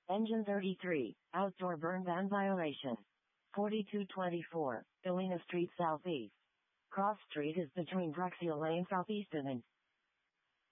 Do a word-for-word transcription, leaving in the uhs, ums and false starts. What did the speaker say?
Engine thirty-three, outdoor burn ban violation. forty-two twenty-four, Galena Street Southeast. Cross Street is between Drexel Lane Southeast and